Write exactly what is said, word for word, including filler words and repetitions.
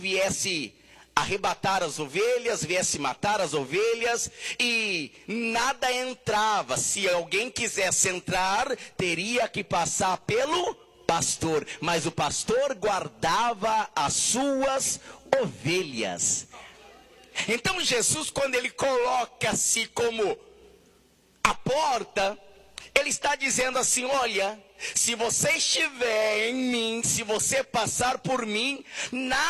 viesse arrebatar as ovelhas, viesse matar as ovelhas, e nada entrava. Se alguém quisesse entrar, teria que passar pelo pastor, mas o pastor guardava as suas ovelhas. Então Jesus, quando ele coloca-se como a porta, ele está dizendo assim: olha, se você estiver em mim, se você passar por mim, nada